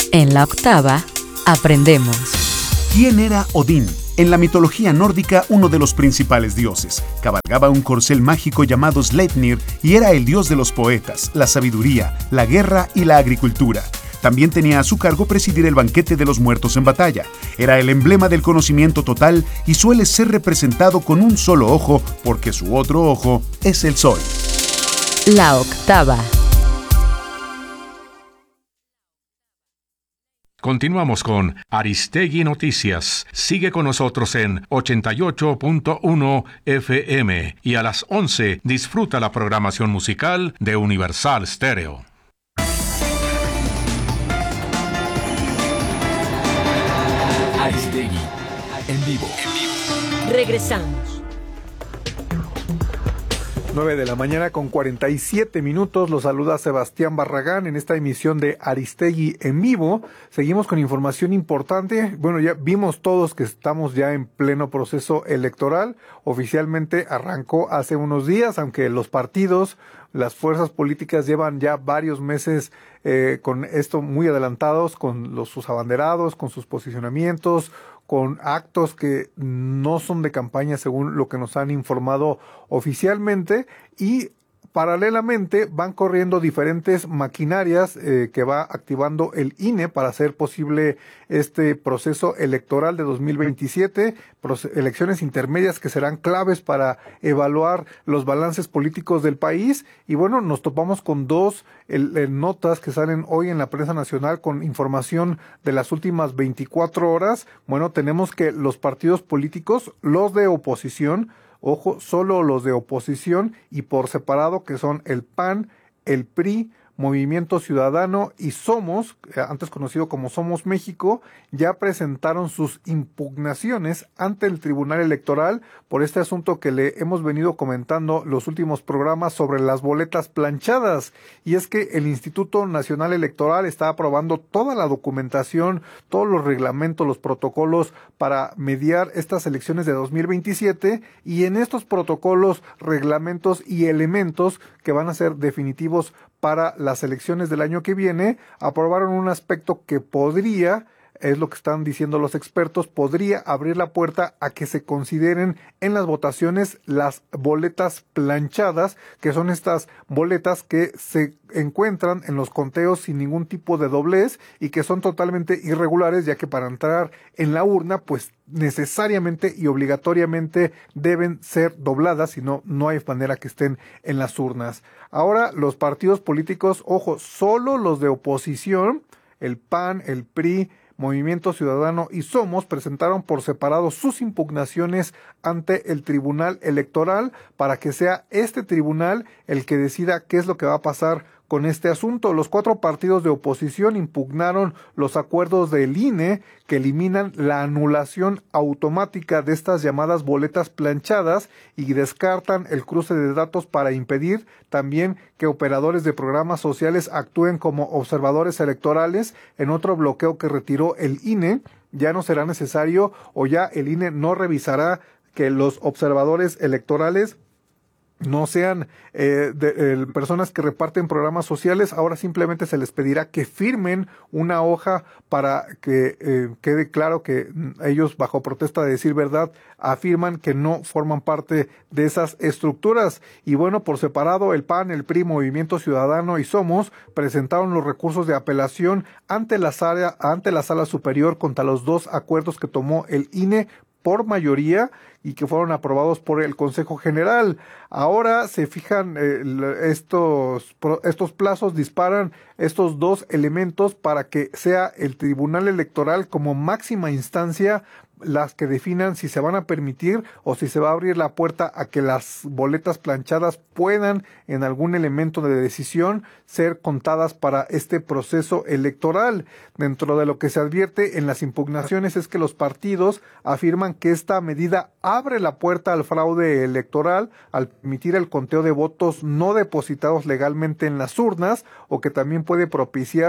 En la octava, aprendemos. ¿Quién era Odín? En la mitología nórdica, uno de los principales dioses. Cabalgaba un corcel mágico llamado Sleipnir y era el dios de los poetas, la sabiduría, la guerra y la agricultura. También tenía a su cargo presidir el banquete de los muertos en batalla. Era el emblema del conocimiento total y suele ser representado con un solo ojo porque su otro ojo es el sol. La octava. Continuamos con Aristegui Noticias. Sigue con nosotros en 88.1 FM y a las 11 disfruta la programación musical de Universal Stereo. Aristegui, en vivo. Regresamos. 9 de la mañana con 47 minutos. Los saluda Sebastián Barragán en esta emisión de Aristegui en vivo. Seguimos con información importante. Bueno, ya vimos todos que estamos ya en pleno proceso electoral. Oficialmente arrancó hace unos días, aunque los partidos, las fuerzas políticas llevan ya varios meses con esto muy adelantados, con sus abanderados, con sus posicionamientos, con actos que no son de campaña según lo que nos han informado oficialmente, y paralelamente van corriendo diferentes maquinarias que va activando el INE para hacer posible este proceso electoral de 2027, elecciones intermedias que serán claves para evaluar los balances políticos del país. Y bueno, nos topamos con dos notas que salen hoy en la prensa nacional con información de las últimas 24 horas. Bueno, tenemos que los partidos políticos, los de oposición, ojo, solo los de oposición y por separado, que son el PAN, el PRI, Movimiento Ciudadano y Somos, antes conocido como Somos México, ya presentaron sus impugnaciones ante el Tribunal Electoral por este asunto que le hemos venido comentando los últimos programas sobre las boletas planchadas. Y es que el Instituto Nacional Electoral está aprobando toda la documentación, todos los reglamentos, los protocolos para mediar estas elecciones de 2027, y en estos protocolos, reglamentos y elementos que van a ser definitivos para las elecciones del año que viene, aprobaron un aspecto que podría, es lo que están diciendo los expertos, podría abrir la puerta a que se consideren en las votaciones las boletas planchadas, que son estas boletas que se encuentran en los conteos sin ningún tipo de doblez y que son totalmente irregulares, ya que para entrar en la urna, pues necesariamente y obligatoriamente deben ser dobladas, si no, no hay manera que estén en las urnas. Ahora, los partidos políticos, ojo, solo los de oposición, el PAN, el PRI, Movimiento Ciudadano y Somos, presentaron por separado sus impugnaciones ante el Tribunal Electoral para que sea este tribunal el que decida qué es lo que va a pasar con este asunto. Los 4 partidos de oposición impugnaron los acuerdos del INE que eliminan la anulación automática de estas llamadas boletas planchadas y descartan el cruce de datos para impedir también que operadores de programas sociales actúen como observadores electorales. En otro bloqueo que retiró el INE, ya no será necesario, o ya el INE no revisará que los observadores electorales no sean personas que reparten programas sociales. Ahora simplemente se les pedirá que firmen una hoja para que quede claro que ellos, bajo protesta de decir verdad, afirman que no forman parte de esas estructuras. Y bueno, por separado, el PAN, el PRI, Movimiento Ciudadano y Somos presentaron los recursos de apelación ante la Sala Superior contra los 2 acuerdos que tomó el INE por mayoría y que fueron aprobados por el Consejo General. Ahora se fijan estos plazos, disparan estos 2 elementos para que sea el Tribunal Electoral como máxima instancia las que definan si se van a permitir o si se va a abrir la puerta a que las boletas planchadas puedan en algún elemento de decisión ser contadas para este proceso electoral. Dentro de lo que se advierte en las impugnaciones es que los partidos afirman que esta medida abre la puerta al fraude electoral al permitir el conteo de votos no depositados legalmente en las urnas, o que también puede propiciar